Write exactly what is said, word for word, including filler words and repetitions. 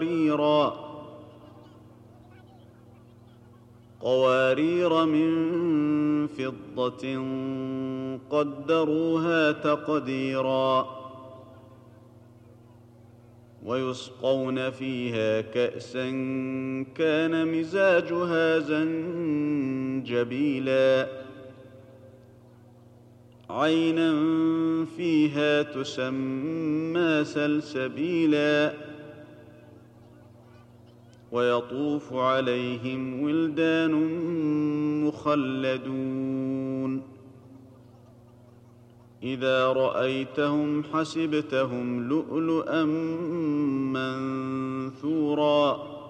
قوارير من فضة قدروها تقديرا ويسقون فيها كأسا كان مزاجها زنجبيلا عينا فيها تسمى سلسبيلا ويطوف عليهم ولدان مخلدون إذا رأيتهم حسبتهم لؤلؤا منثورا